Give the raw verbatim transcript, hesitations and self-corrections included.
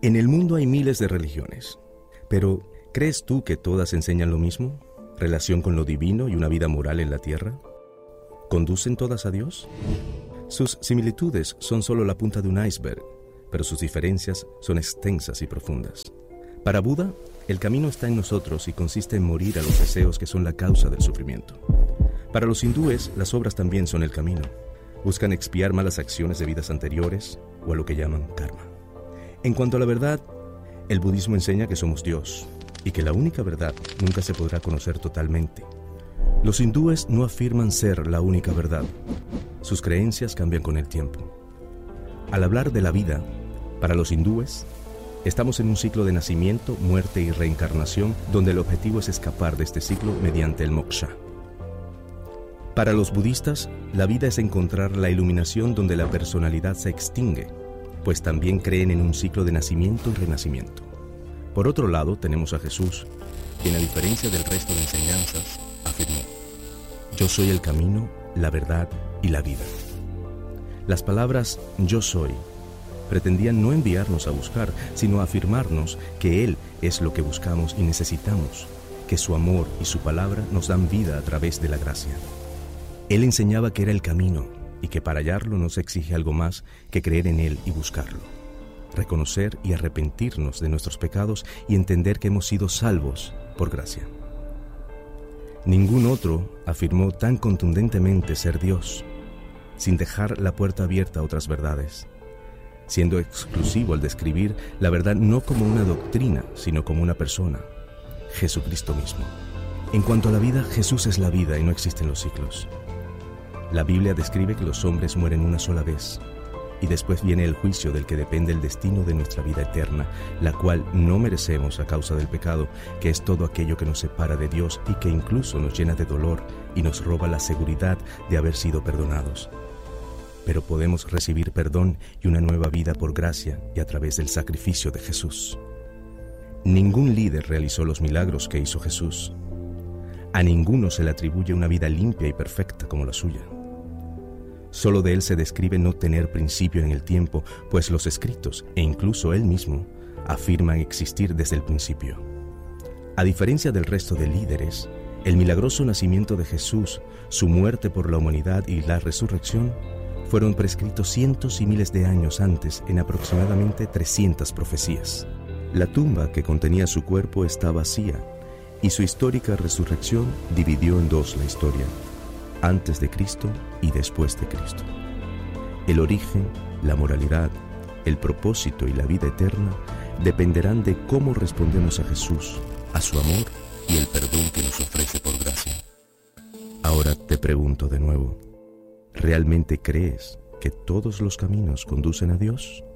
En el mundo hay miles de religiones, pero ¿crees tú que todas enseñan lo mismo? ¿Relación con lo divino y una vida moral en la tierra? ¿Conducen todas a Dios? Sus similitudes son solo la punta de un iceberg, pero sus diferencias son extensas y profundas. Para Buda, el camino está en nosotros y consiste en morir a los deseos que son la causa del sufrimiento. Para los hindúes, las obras también son el camino. Buscan expiar malas acciones de vidas anteriores o a lo que llaman karma. En cuanto a la verdad, el budismo enseña que somos Dios y que la única verdad nunca se podrá conocer totalmente. Los hindúes no afirman ser la única verdad. Sus creencias cambian con el tiempo. Al hablar de la vida, para los hindúes, estamos en un ciclo de nacimiento, muerte y reencarnación donde el objetivo es escapar de este ciclo mediante el moksha. Para los budistas, la vida es encontrar la iluminación donde la personalidad se extingue, pues también creen en un ciclo de nacimiento y renacimiento. Por otro lado, tenemos a Jesús, quien a diferencia del resto de enseñanzas, afirmó: yo soy el camino, la verdad y la vida. Las palabras yo soy pretendían no enviarnos a buscar, sino a afirmarnos que Él es lo que buscamos y necesitamos, que su amor y su palabra nos dan vida a través de la gracia. Él enseñaba que era el camino y que para hallarlo no se exige algo más que creer en Él y buscarlo, reconocer y arrepentirnos de nuestros pecados y entender que hemos sido salvos por gracia. Ningún otro afirmó tan contundentemente ser Dios, sin dejar la puerta abierta a otras verdades, siendo exclusivo al describir la verdad no como una doctrina, sino como una persona, Jesucristo mismo. En cuanto a la vida, Jesús es la vida y no existen los ciclos. La Biblia describe que los hombres mueren una sola vez, y después viene el juicio del que depende el destino de nuestra vida eterna, la cual no merecemos a causa del pecado, que es todo aquello que nos separa de Dios y que incluso nos llena de dolor y nos roba la seguridad de haber sido perdonados. Pero podemos recibir perdón y una nueva vida por gracia y a través del sacrificio de Jesús. Ningún líder realizó los milagros que hizo Jesús. A ninguno se le atribuye una vida limpia y perfecta como la suya. Solo de él se describe no tener principio en el tiempo, pues los escritos, e incluso él mismo, afirman existir desde el principio. A diferencia del resto de líderes, el milagroso nacimiento de Jesús, su muerte por la humanidad y la resurrección fueron prescritos cientos y miles de años antes en aproximadamente trescientas profecías. La tumba que contenía su cuerpo está vacía y su histórica resurrección dividió en dos la historia, antes de Cristo y después de Cristo. El origen, la moralidad, el propósito y la vida eterna dependerán de cómo respondemos a Jesús, a su amor y el perdón que nos ofrece por gracia. Ahora te pregunto de nuevo, ¿realmente crees que todos los caminos conducen a Dios?